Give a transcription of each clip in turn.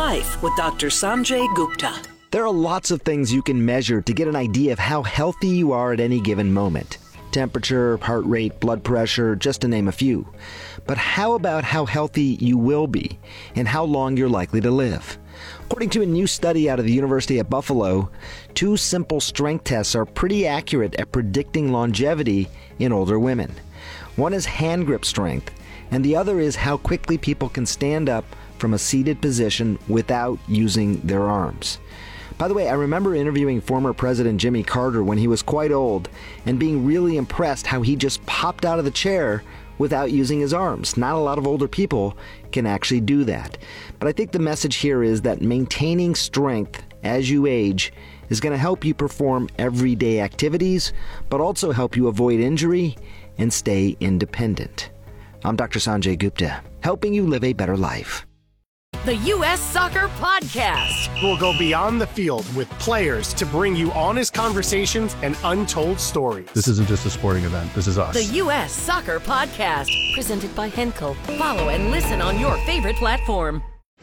Life with Dr. Sanjay Gupta. There are lots of things you can measure to get an idea of how healthy you are at any given moment. Temperature, heart rate, blood pressure, just to name a few. But how about how healthy you will be and how long you're likely to live? According to a new study out of the University of Buffalo, 2 simple strength tests are pretty accurate at predicting longevity in older women. One is hand grip strength, and the other is how quickly people can stand up from a seated position without using their arms. By the way, I remember interviewing former President Jimmy Carter when he was quite old and being really impressed how he just popped out of the chair without using his arms. Not a lot of older people can actually do that. But I think the message here is that maintaining strength as you age is going to help you perform everyday activities, but also help you avoid injury and stay independent. I'm Dr. Sanjay Gupta, helping you live a better life. The U.S. Soccer Podcast. We'll go beyond the field with players to bring you honest conversations and untold stories. This isn't just a sporting event. This is us. The U.S. Soccer Podcast. Presented by Henkel. Follow and listen on your favorite platform.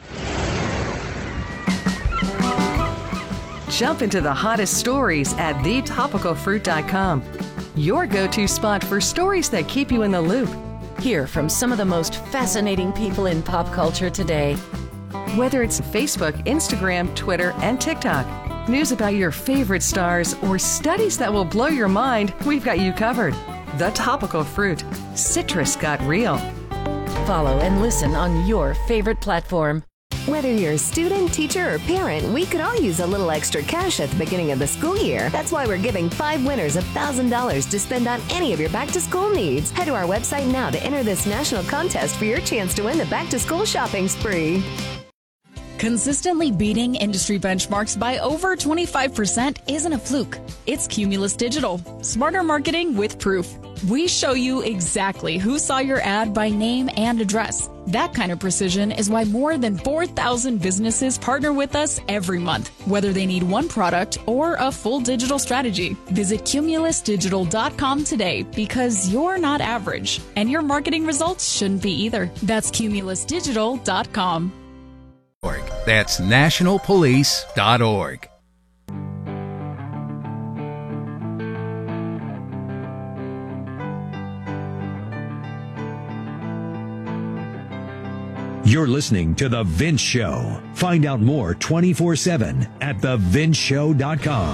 Jump into the hottest stories at thetopicalfruit.com. Your go-to spot for stories that keep you in the loop. Hear from some of the most fascinating people in pop culture today. Whether it's Facebook, Instagram, Twitter, and TikTok, news about your favorite stars, or studies that will blow your mind, we've got you covered. The Topical Fruit. Citrus got real. Follow and listen on your favorite platform. Whether you're a student, teacher, or parent, we could all use a little extra cash at the beginning of the school year. That's why we're giving 5 winners $1,000 to spend on any of your back-to-school needs. Head to our website now to enter this national contest for your chance to win the back-to-school shopping spree. Consistently beating industry benchmarks by over 25% isn't a fluke. It's Cumulus Digital. Smarter marketing with proof. We show you exactly who saw your ad by name and address. That kind of precision is why more than 4,000 businesses partner with us every month, whether they need one product or a full digital strategy. Visit cumulusdigital.com today because you're not average, and your marketing results shouldn't be either. That's cumulusdigital.com. That's nationalpolice.org. You're listening to The Vince Show. Find out more 24/7 at thevinceshow.com.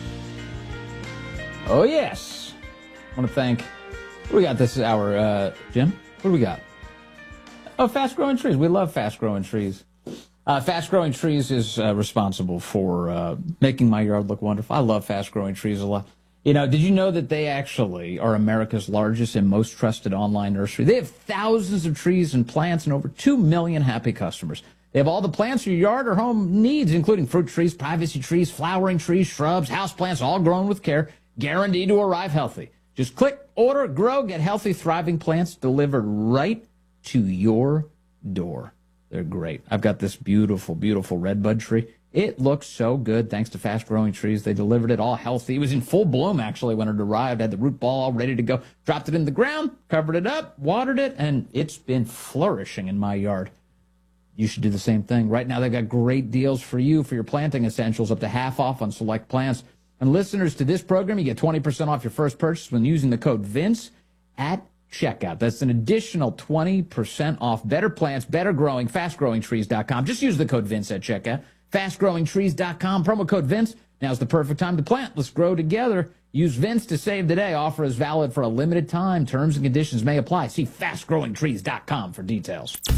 Oh, yes. I want to thank, what do we got this hour, Jim? What do we got? Oh, Fast Growing Trees. We love Fast Growing Trees. Fast Growing Trees is responsible for making my yard look wonderful. I love Fast Growing Trees a lot. You know, did you know that they actually are America's largest and most trusted online nursery? They have thousands of trees and plants and over 2 million happy customers. They have all the plants your yard or home needs, including fruit trees, privacy trees, flowering trees, shrubs, houseplants, all grown with care, guaranteed to arrive healthy. Just click, order, grow, get healthy, thriving plants delivered right to your door. They're great. I've got this beautiful, beautiful redbud tree. It looks so good thanks to Fast Growing Trees. They delivered it all healthy. It was in full bloom, actually, when it arrived. Had the root ball all ready to go. Dropped it in the ground, covered it up, watered it, and it's been flourishing in my yard. You should do the same thing. Right now, they've got great deals for you for your planting essentials, up to half off on select plants. And listeners to this program, you get 20% off your first purchase when using the code VINCE at checkout. That's an additional 20% off. Better plants, better growing, fastgrowingtrees.com. Just use the code VINCE at checkout. Fastgrowingtrees.com, promo code VINCE. Now's the perfect time to plant. Let's grow together. Use Vince to save today. Offer is valid for a limited time. Terms and conditions may apply. See fastgrowingtrees.com for details.